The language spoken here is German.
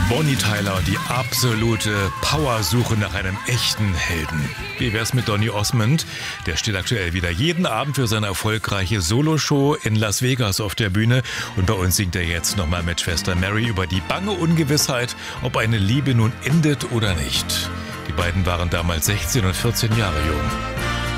Bonnie Tyler und die absolute Powersuche nach einem echten Helden. Wie wär's mit Donny Osmond? Der steht aktuell wieder jeden Abend für seine erfolgreiche Soloshow in Las Vegas auf der Bühne. Und bei uns singt er jetzt nochmal mit Schwester Mary über die bange Ungewissheit, ob eine Liebe nun endet oder nicht. Die beiden waren damals 16 und 14 Jahre jung.